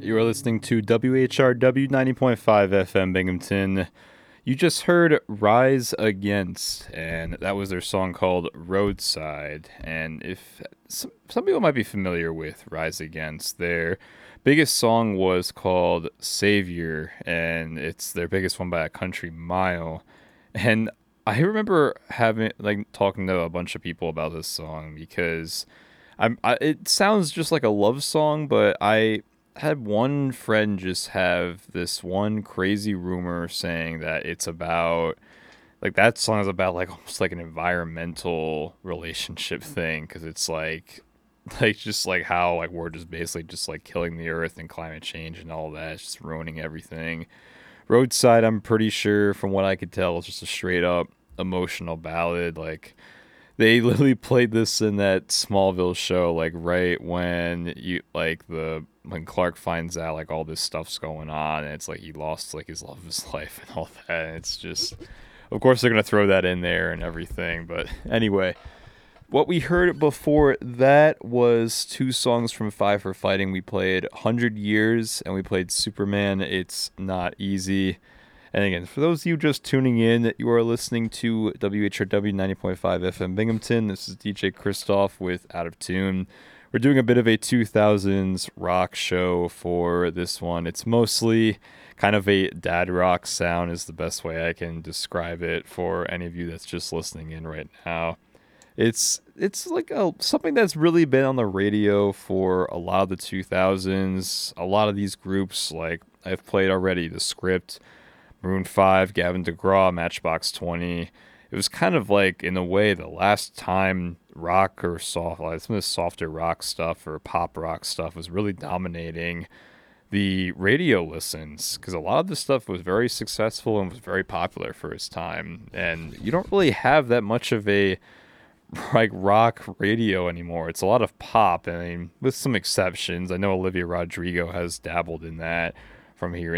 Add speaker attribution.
Speaker 1: You are listening to WHRW 90.5 FM Binghamton. You just heard Rise Against, and that was their song called Roadside. And if some people might be familiar with Rise Against, their biggest song was called Savior, and it's their biggest one by a country mile. And I remember talking to a bunch of people about this song because it sounds just like a love song, but I had one friend just have this one crazy rumor saying that it's about that song is about almost like an environmental relationship thing because it's just like how we're just basically just killing the earth and climate change and all that. It's just ruining everything. Roadside, I'm pretty sure from what I could tell, is just a straight up emotional ballad. They literally played this in that Smallville show, right when when Clark finds out all this stuff's going on, and it's he lost his love of his life and all that. And it's just, of course, they're gonna throw that in there and everything. But anyway, what we heard before that was two songs from Five for Fighting. We played 100 Years and we played Superman, It's Not Easy. And again, for those of you just tuning in, you are listening to WHRW 90.5 FM Binghamton. This is DJ Christoph with Out of Tune. We're doing a bit of a 2000s rock show for this one. It's mostly kind of a dad rock sound is the best way I can describe it for any of you that's just listening in right now. It's something that's really been on the radio for a lot of the 2000s. A lot of these groups, I've played already, The Script, Maroon 5, Gavin DeGraw, Matchbox 20. It was kind of in a way, the last time rock or some of the softer rock stuff or pop rock stuff was really dominating the radio listens, because a lot of this stuff was very successful and was very popular for its time. And you don't really have that much of a rock radio anymore. It's a lot of pop, with some exceptions. I know Olivia Rodrigo has dabbled in that from here